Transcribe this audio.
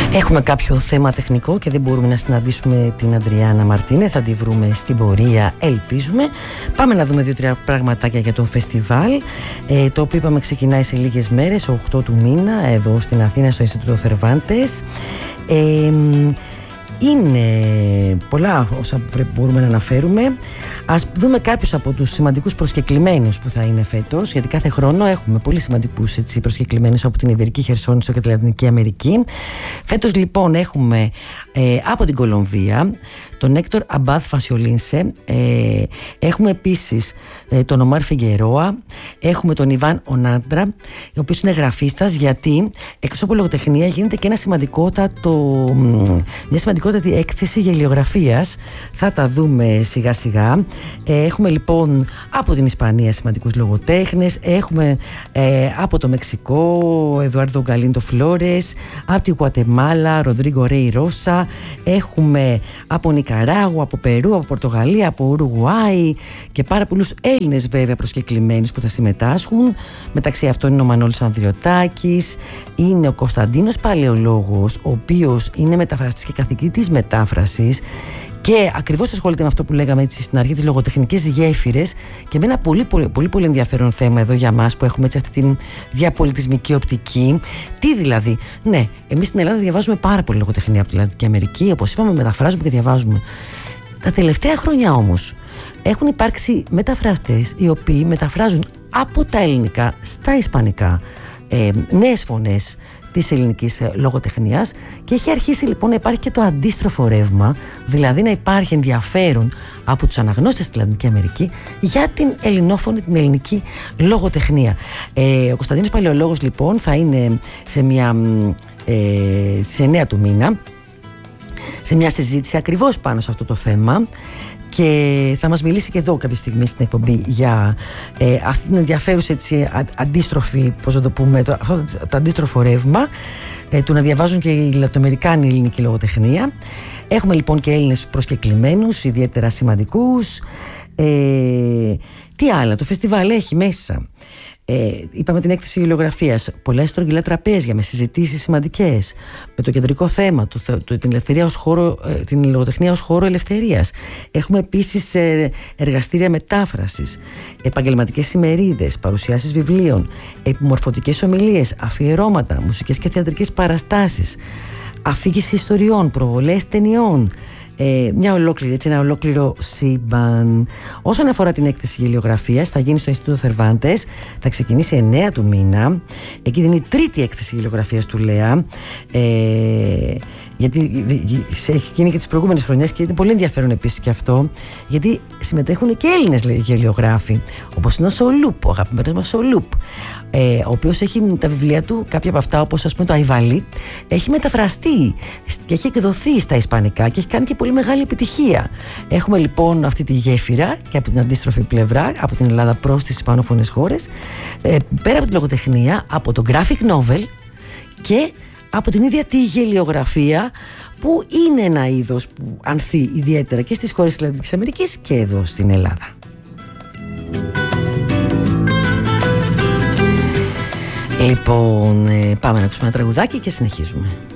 Έχουμε κάποιο θέμα τεχνικό και δεν μπορούμε να συναντήσουμε την Αντριάννα Μαρτίνε. Θα τη βρούμε στην πορεία, ελπίζουμε. Πάμε να δούμε 2-3 πραγματάκια για το φεστιβάλ, το οποίο είπαμε ξεκινάει σε λίγες μέρες, 8 του μήνα, εδώ στην Αθήνα, στο Ινστιτούτο Θερβάντες. Είναι πολλά όσα μπορούμε να αναφέρουμε. Ας δούμε κάποιους από τους σημαντικούς προσκεκλημένους που θα είναι φέτος, γιατί κάθε χρόνο έχουμε πολύ σημαντικούς προσκεκλημένους από την Ιβερική Χερσόνησο και τη Λατινική Αμερική. Φέτος λοιπόν έχουμε από την Κολομβία τον Έκτορ Αμπάδ Φασιολίνσε, έχουμε επίσης τον Ομάρ Φιγκερόα, έχουμε τον Ιβάν Ονάντρα, ο οποίος είναι γραφίστας, γιατί εκτός από λογοτεχνία γίνεται και μια σημαντικότατη έκθεση γελιογραφίας. Θα τα δούμε σιγά σιγά. Έχουμε λοιπόν από την Ισπανία σημαντικούς λογοτέχνες, έχουμε από το Μεξικό Εδουάρδο Γκαλίντο Φλόρες, από τη Γουατεμάλα Ροντρίγκο Ρέι Ρώσα, έχουμε από Νικαράγουα, από Περού, από Πορτογαλία, από Ουρουγουάη και πάρα πολλούς Έλληνες βέβαια προσκεκλημένους που θα συμμετάσχουν. Μεταξύ αυτών είναι ο Μανώλης Ανδριωτάκης, είναι ο Κωνσταντίνος Παλαιολόγος, ο οποίος είναι μεταφραστής και καθηγητής μετάφρασης και ακριβώς ασχολείται με αυτό που λέγαμε έτσι στην αρχή, τις λογοτεχνικές γέφυρες, και με ένα πολύ ενδιαφέρον θέμα εδώ για μας που έχουμε έτσι αυτή την διαπολιτισμική οπτική. Τι δηλαδή? Ναι, εμείς στην Ελλάδα διαβάζουμε πάρα πολύ λογοτεχνία από τη Λατινική Αμερική, όπως είπαμε, μεταφράζουμε και διαβάζουμε. Τα τελευταία χρόνια όμως έχουν υπάρξει μεταφραστές οι οποίοι μεταφράζουν από τα ελληνικά στα ισπανικά νέες φωνές της ελληνικής λογοτεχνίας, και έχει αρχίσει λοιπόν να υπάρχει και το αντίστροφο ρεύμα, δηλαδή να υπάρχει ενδιαφέρον από τους αναγνώστες στη Λατινική Αμερική για την ελληνόφωνη, την ελληνική λογοτεχνία. Ο Κωνσταντίνος Παλαιολόγος λοιπόν θα είναι στις 9 του μήνα σε μια συζήτηση ακριβώς πάνω σε αυτό το θέμα, και θα μας μιλήσει και εδώ κάποια στιγμή στην εκπομπή για αυτή την ενδιαφέρουσα έτσι, αντίστροφη, πώς να το πούμε, αυτό το αντίστροφο ρεύμα του να διαβάζουν και οι Λατινοαμερικάνοι ελληνική λογοτεχνία. Έχουμε λοιπόν και Έλληνες προσκεκλημένους, ιδιαίτερα σημαντικούς. Τι άλλα, το φεστιβάλ έχει μέσα, είπαμε την έκθεση γελιογραφίας, πολλά στρογγυλά τραπέζια με συζητήσεις σημαντικές, με το κεντρικό θέμα την λογοτεχνία ως χώρο ελευθερίας. Έχουμε επίσης εργαστήρια μετάφρασης, επαγγελματικές ημερίδες, παρουσιάσεις βιβλίων, επιμορφωτικές ομιλίες, αφιερώματα, μουσικές και θεατρικές παραστάσεις, αφήγηση ιστοριών, προβολές ταινιών. Ένα ολόκληρο σύμπαν. Όσον αφορά την έκθεση γελιογραφίας, θα γίνει στο Ινστιτούτο Θερβάντες, θα ξεκινήσει 9 του μήνα. Εκεί είναι η τρίτη έκθεση γελιογραφίας του ΛΕΑ, γιατί έχει γίνει και τις προηγούμενες χρονιές και είναι πολύ ενδιαφέρον επίσης και αυτό, γιατί συμμετέχουν και Έλληνες γελιογράφοι, όπως είναι ο Σολούπ, ο αγαπημένος μας Σολούπ, ο οποίος έχει τα βιβλία του, κάποια από αυτά όπως ας πούμε το Αϊβαλί, έχει μεταφραστεί και έχει εκδοθεί στα ισπανικά και έχει κάνει και πολύ μεγάλη επιτυχία. Έχουμε λοιπόν αυτή τη γέφυρα και από την αντίστροφη πλευρά, από την Ελλάδα προς τις ισπανόφωνες χώρες, πέρα από τη λογοτεχνία, από το graphic novel και από την ίδια τη γελιογραφία, που είναι ένα είδος που ανθεί ιδιαίτερα και στις χώρες της Λατινικής Αμερικής και εδώ στην Ελλάδα. Λοιπόν, πάμε να ακούσουμε ένα τραγουδάκι και συνεχίζουμε.